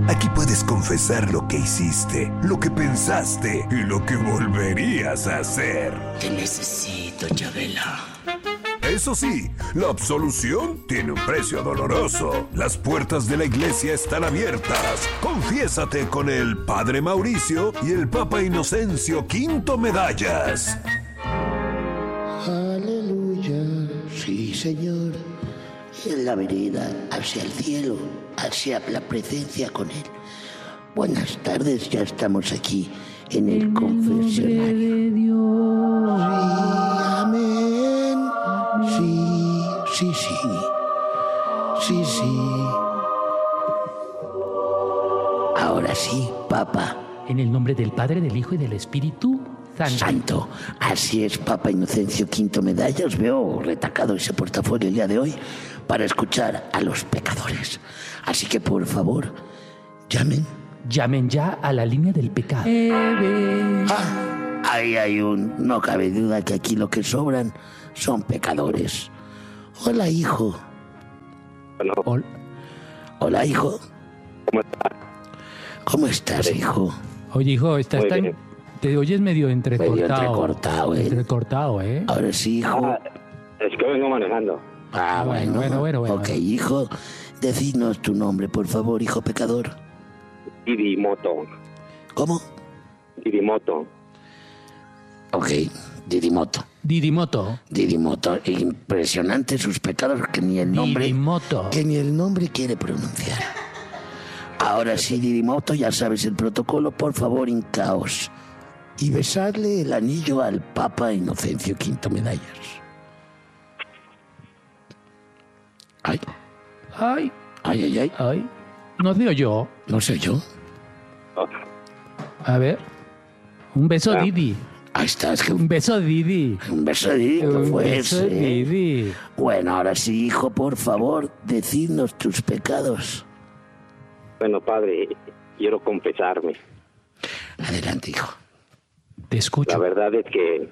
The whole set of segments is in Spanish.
Aquí puedes confesar lo que hiciste, lo que pensaste y lo que volverías a hacer. Te necesito, Chabela. Eso sí, la absolución tiene un precio doloroso. Las puertas de la iglesia están abiertas. Confiésate con el Padre Mauricio y el Papa Inocencio V Medallas. Aleluya, sí, Señor. En la vereda, hacia el cielo, hacia la presencia con Él. Buenas tardes, ya estamos aquí en el confesionario. Sí, amén. Sí. Ahora sí, Papa. En el nombre del Padre, del Hijo y del Espíritu Santo. Así es, Papa Inocencio V Medallas. Veo retacado ese portafolio el día de hoy para escuchar a los pecadores. Así que, por favor, llamen. Llamen ya a la línea del pecado. Ahí hay no cabe duda que aquí lo que sobran son pecadores. Hola, hijo. Hola, hijo. ¿Cómo estás? ¿Cómo estás, hijo? Oye, hijo, estás Muy tan... bien. Te oyes medio entrecortado. Medio entrecortado, ¿eh? Entrecortado, ¿eh? Ahora sí, hijo. Es que vengo manejando. Bueno. Ok, hijo, decidnos tu nombre, por favor, hijo pecador. Didimoto. ¿Cómo? Didimoto. Ok, Didimoto. Didimoto. Impresionante sus pecados que ni el nombre... Didimoto. Que ni el nombre quiere pronunciar. Ahora sí, Didimoto, ya sabes el protocolo, por favor, hincaos. Y besarle el anillo al Papa Inocencio V Medallas. Ay. No veo yo. ¿No sé yo? A ver. Un beso, Ah. Didi. Ahí está, es que Un beso, Didi. un beso de Didi, Un fue beso, ese. Didi. Bueno, ahora sí, hijo, por favor, decidnos tus pecados. Bueno, padre, quiero confesarme. Adelante, hijo. Te escucho. La verdad es que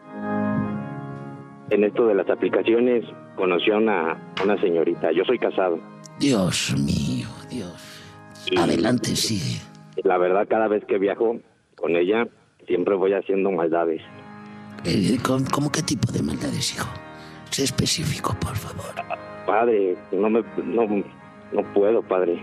en esto de las aplicaciones conocí a una señorita. Yo soy casado. Dios mío, Dios. Y Adelante, sigue. la verdad, cada vez que viajo con ella, siempre voy haciendo maldades. ¿Cómo qué tipo de maldades, hijo? Sé específico, por favor. Padre, no puedo, padre.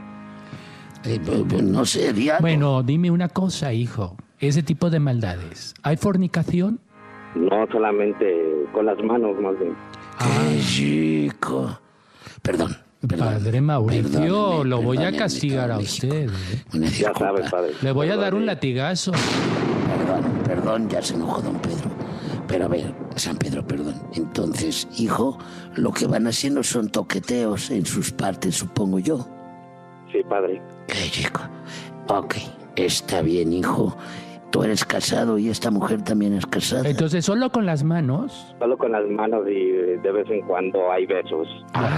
No sé, diablo. Bueno, dime una cosa, hijo. Ese tipo de maldades. ¿Hay fornicación? No solamente con las manos, más bien. ¡Qué chico! Perdón. Padre Mauricio, Perdóneme, lo voy a perdóneme, castigar a México. usted. Una Ya disculpa. sabes, padre. Le voy a dar un Perdone. latigazo. Perdón, ya se enojó don Pedro. Pero a ver, San Pedro, perdón. Entonces, hijo, lo que van haciendo son toqueteos en sus partes, supongo yo. Sí, padre. ¡Qué chico! Ok, está bien, hijo. Tú eres casado y esta mujer también es casada. Entonces, solo con las manos. Solo con las manos y de vez en cuando hay besos.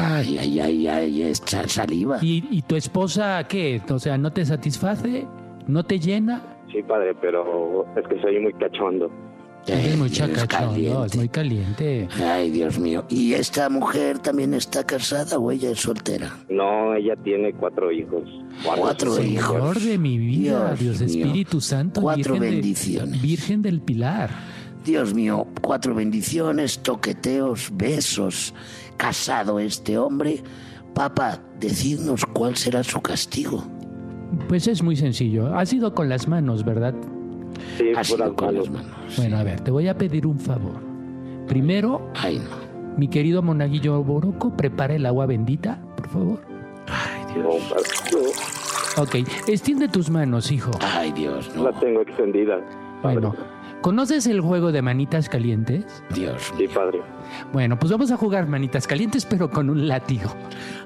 Ay, esta saliva. ¿Y tu esposa qué? O sea, ¿no te satisface? ¿No te llena? Sí, padre, pero es que soy muy cachondo. Es muy Es chacachondo, caliente. es muy caliente. Ay, Dios mío. ¿Y esta mujer también está casada o ella es soltera? No, ella tiene 4 hijos. Cuatro hijos. Señor de mi vida, Dios Dios mío. Espíritu Santo, 4 Virgen bendiciones. Virgen del Pilar. Dios mío, 4 bendiciones, toqueteos, besos. Casado este hombre. Papa, decidnos cuál será su castigo. Pues es muy sencillo. Ha sido con las manos, ¿verdad? Sí, Ha por sido las con las manos. manos. Bueno, a ver, te voy a pedir un favor. Primero, Ay, no. mi querido monaguillo Boroco, prepara el agua bendita, por favor. Ay, No, Dios. padre, Ok, extiende tus manos, hijo. Ay, Dios, no no. la tengo extendida. Bueno, ¿conoces el juego de manitas calientes? Dios Sí, mío. padre. Bueno, pues vamos a jugar manitas calientes, pero con un látigo.